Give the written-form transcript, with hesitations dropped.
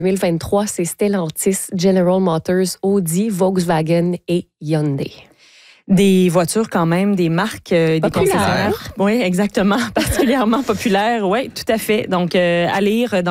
2023, c'est Stellantis, General Motors, Audi, Volkswagen et Hyundai. Des voitures quand même, des marques, des Populaires. concessionnaires. Oui, exactement. Particulièrement populaires. Oui, tout à fait. Donc, à lire dans